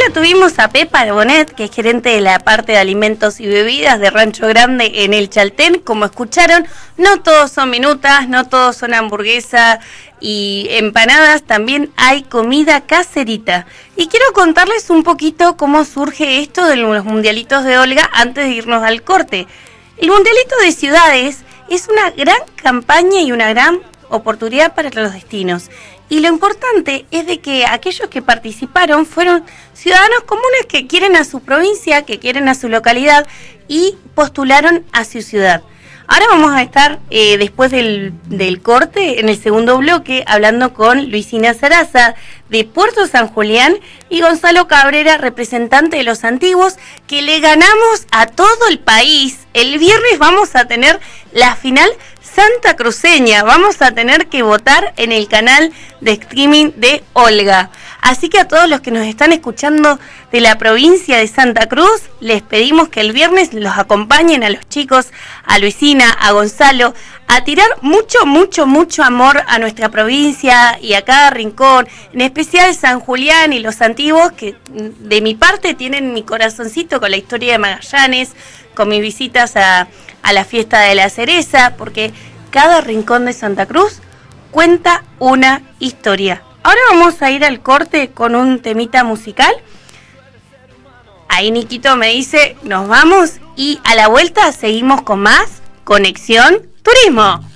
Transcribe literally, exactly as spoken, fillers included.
la tuvimos a Pepa Bonet, que es gerente de la parte de alimentos y bebidas de Rancho Grande en el Chaltén. Como escucharon, no todos son minutas, no todos son hamburguesas y empanadas, también hay comida caserita. Y quiero contarles un poquito cómo surge esto de los mundialitos de Olga antes de irnos al corte. El Mundialito de Ciudades es una gran campaña y una gran oportunidad para los destinos. Y lo importante es de que aquellos que participaron fueron ciudadanos comunes que quieren a su provincia, que quieren a su localidad y postularon a su ciudad. Ahora vamos a estar, eh, después del, del corte, en el segundo bloque, hablando con Luisina Saraza de Puerto San Julián y Gonzalo Cabrera, representante de los antiguos, que le ganamos a todo el país. El viernes vamos a tener la final Santa Cruceña, vamos a tener que votar en el canal de streaming de Olga. Así que a todos los que nos están escuchando de la provincia de Santa Cruz, les pedimos que el viernes los acompañen a los chicos, a Luisina, a Gonzalo, a tirar mucho, mucho, mucho amor a nuestra provincia y a cada rincón, en especial San Julián y los antiguos, que de mi parte tienen mi corazoncito con la historia de Magallanes, con mis visitas a, a la fiesta de la cereza, porque cada rincón de Santa Cruz cuenta una historia. Ahora vamos a ir al corte con un temita musical. Ahí Niquito me dice, nos vamos y a la vuelta seguimos con más Conexión Turismo.